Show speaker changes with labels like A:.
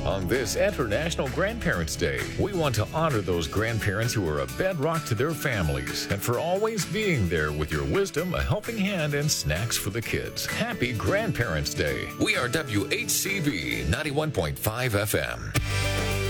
A: On this International Grandparents' Day, we want to honor those grandparents who are a bedrock to their families and for always being there with your wisdom, a helping hand, and snacks for the kids. Happy Grandparents' Day. We are WHCV 91.5 FM.